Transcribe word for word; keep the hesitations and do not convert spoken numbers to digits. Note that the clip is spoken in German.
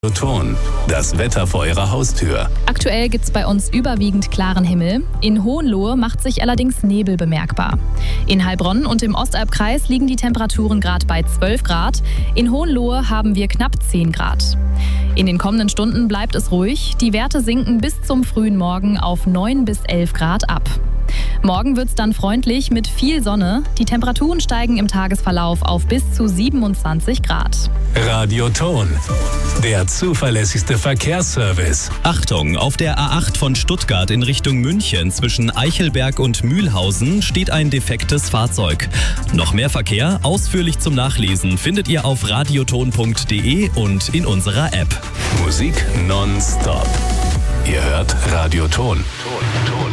Ton, das Wetter vor Ihrer Haustür. Aktuell gibt es bei uns überwiegend klaren Himmel. In Hohenlohe macht sich allerdings Nebel bemerkbar. In Heilbronn und im Ostalbkreis liegen die Temperaturen gerade bei zwölf Grad. In Hohenlohe haben wir knapp zehn Grad. In den kommenden Stunden bleibt es ruhig. Die Werte sinken bis zum frühen Morgen auf neun bis elf Grad ab. Morgen wird es dann freundlich mit viel Sonne. Die Temperaturen steigen im Tagesverlauf auf bis zu siebenundzwanzig Grad. Radio Ton, der zuverlässigste Verkehrsservice. Achtung, auf der A acht von Stuttgart in Richtung München zwischen Eichelberg und Mühlhausen steht ein defektes Fahrzeug. Noch mehr Verkehr, ausführlich zum Nachlesen, findet ihr auf radioton punkt de und in unserer App. Musik nonstop. Ihr hört Radio Ton. Ton, Ton.